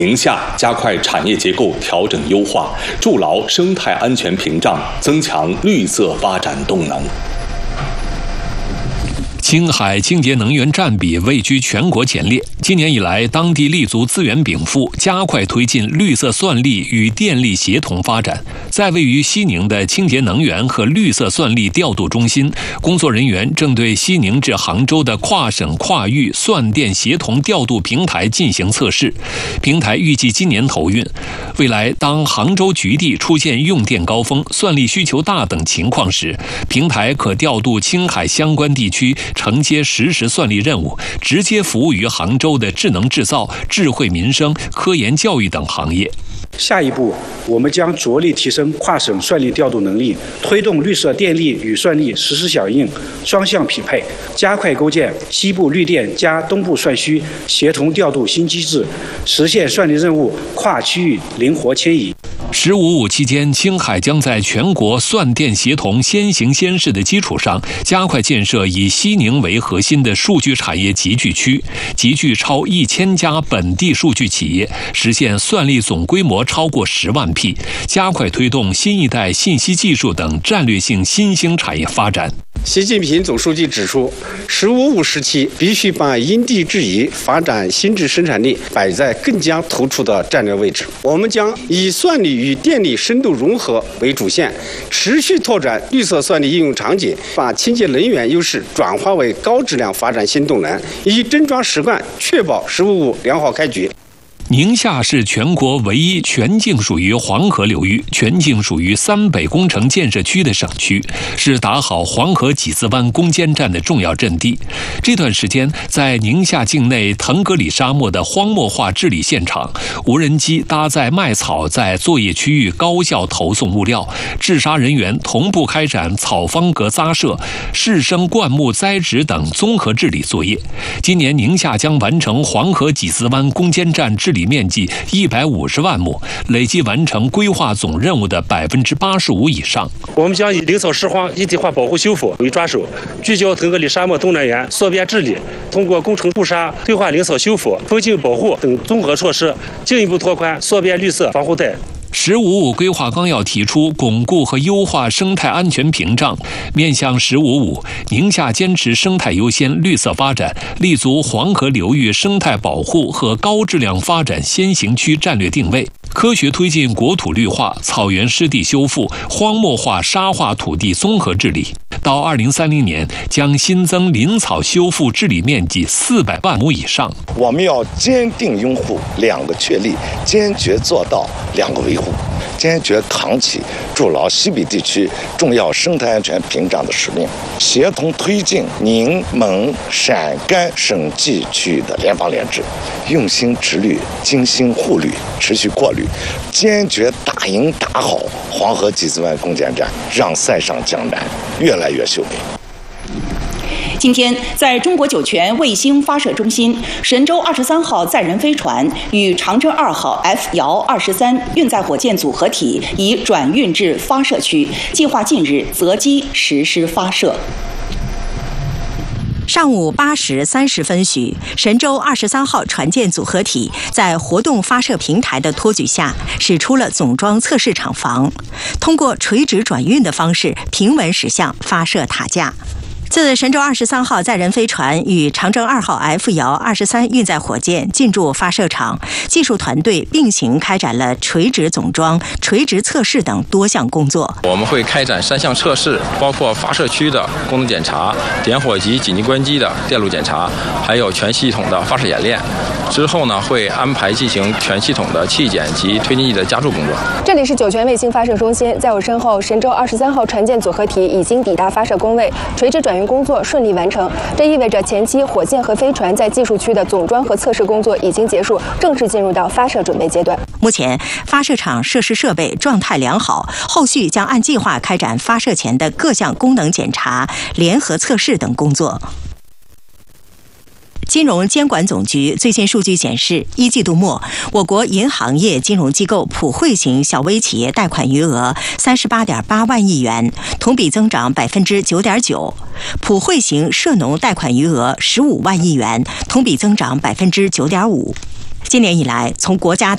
宁夏加快产业结构调整优化，筑牢生态安全屏障，增强绿色发展动能。 青海清洁能源占比位居全国前列。今年以来，当地立足资源禀赋，加快推进绿色算力与电力协同发展。在位于西宁的清洁能源和绿色算力调度中心，工作人员正对西宁至杭州的跨省跨域算电协同调度平台进行测试。平台预计今年投运。未来，当杭州局地出现用电高峰、算力需求大等情况时，平台可调度青海相关地区承接实时算力任务，直接服务于杭州的智能制造、智慧民生、科研教育等行业。 下一步，我们将着力提升跨省算力调度能力，推动绿色电力与算力实时响应、双向匹配，加快构建西部绿电加东部算需协同调度新机制，实现算力任务跨区域灵活迁移。 “15·5”期间，青海将在全国算电协同先行先试的基础上，加快建设以西宁为核心的数据产业集聚区，集聚超1000家本地数据企业，实现算力总规模超过10万匹，加快推动新一代信息技术等战略性新兴产业发展。 习近平总书记指出，“15·5”时期必须把因地制宜发展新质生产力摆在更加突出的战略位置。我们将以算力与电力深度融合为主线，持续拓展绿色算力应用场景，把清洁能源优势转化为高质量发展新动能，以真抓实干，确保“15·5”良好开局。 宁夏是全国唯一全境属于黄河流域、全境属于三北工程建设区的省区，是打好黄河几子湾攻坚战的重要阵地。这段时间，在宁夏境内腾格里沙漠的荒漠化治理现场，无人机搭载麦草在作业区域高效投送物料，治沙人员同步开展草方格扎设、适生灌木栽植等综合治理作业。今年宁夏将完成黄河几子湾攻坚战治理面积150万亩，累计完成规划总任务的85%以上。 我们将以林草拾荒一体化保护修复为抓手，聚焦腾格里沙漠东南沿缩边治理，通过工程护沙、退化林草修复、风景保护等综合措施，进一步拓宽缩边绿色防护带。 “15·5”规划纲要提出，巩固和优化生态安全屏障。面向“15·5”，宁夏坚持生态优先、绿色发展，立足黄河流域生态保护和高质量发展先行区战略定位，科学推进国土绿化、草原湿地修复、荒漠化沙化土地综合治理。到2030年，将新增林草修复治理面积400万亩以上。 我们要坚定拥护2个确立，坚决做到2个维护，坚决扛起筑牢西北地区重要生态安全屏障的使命，协同推进宁蒙陕甘省际区域的联防联治，用心植绿，精心护绿，持续过滤，坚决打赢打好黄河几子湾攻坚战，让塞上江南越来越秀美。 今天，在中国酒泉卫星发射中心，神舟23号载人飞船与长征2号 F-23运载火箭组合体已转运至发射区，计划近日择机实施发射。 上午8时30分许，神舟23号船舰组合体在活动发射平台的托举下，驶出了总装测试厂房，通过垂直转运的方式平稳驶向发射塔架。自神舟23号载人飞船与长征2号 F-23运载火箭进驻发射场，技术团队并行开展了垂直总装、垂直测试等多项工作。 我们会开展3项测试，包括发射区的功能检查、点火及紧急关机的电路检查，还有全系统的发射演练。之后呢，会安排进行全系统的气检及推进剂的加注工作。 这里是酒泉卫星发射中心，在我身后，神舟23号船舰组合体已经抵达发射工位，垂直转运工作顺利完成。这意味着前期火箭和飞船在技术区的总装和测试工作已经结束，正式进入到发射准备阶段。 目前，发射场设施设备状态良好，后续将按计划开展发射前的各项功能检查、联合测试等工作。金融监管总局最新数据显示，1季度末，我国银行业金融机构普惠型小微企业贷款余额38.8万亿元，同比增长9.9%；普惠型涉农贷款余额15万亿元，同比增长9.5%。今年以来，从国家